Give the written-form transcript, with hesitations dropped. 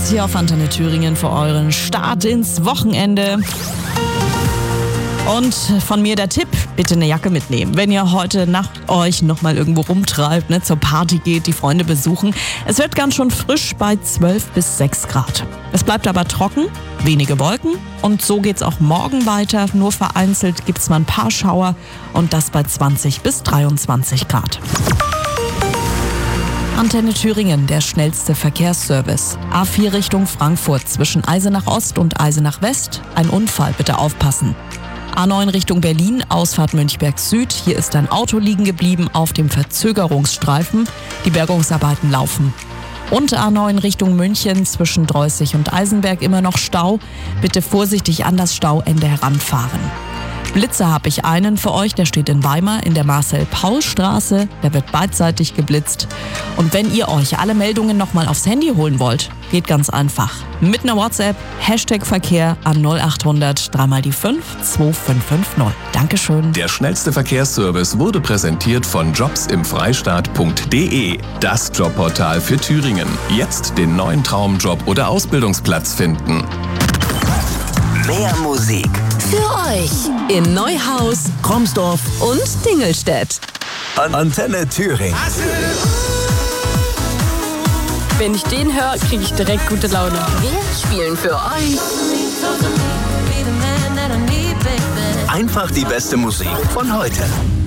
hier auf Antenne Thüringen für euren Start ins Wochenende. Und von mir der Tipp, bitte eine Jacke mitnehmen. Wenn ihr heute Nacht euch nochmal irgendwo rumtreibt, zur Party geht, die Freunde besuchen. Es wird ganz schön frisch bei 12 bis 6 Grad. Es bleibt aber trocken, wenige Wolken und so geht's auch morgen weiter. Nur vereinzelt gibt's mal ein paar Schauer und das bei 20 bis 23 Grad. Antenne Thüringen, der schnellste Verkehrsservice. A4 Richtung Frankfurt zwischen Eisenach Ost und Eisenach West. Ein Unfall, bitte aufpassen. A9 Richtung Berlin, Ausfahrt Münchberg Süd. Hier ist ein Auto liegen geblieben auf dem Verzögerungsstreifen. Die Bergungsarbeiten laufen. Und A9 Richtung München zwischen Dreußig und Eisenberg immer noch Stau. Bitte vorsichtig an das Stauende heranfahren. Blitzer habe ich einen für euch, der steht in Weimar in der Marcel-Paul-Straße. Der wird beidseitig geblitzt. Und wenn ihr euch alle Meldungen nochmal aufs Handy holen wollt, geht ganz einfach. Mit einer WhatsApp, #Verkehr an 0800 3 die 5 2550. Dankeschön. Der schnellste Verkehrsservice wurde präsentiert von jobsimfreistaat.de. Das Jobportal für Thüringen. Jetzt den neuen Traumjob oder Ausbildungsplatz finden. Mehr Musik für euch in Neuhaus, Kromsdorf und Dingelstedt. Antenne Thüringen. Wenn ich den höre, kriege ich direkt gute Laune. Wir spielen für euch Einfach die beste Musik von heute.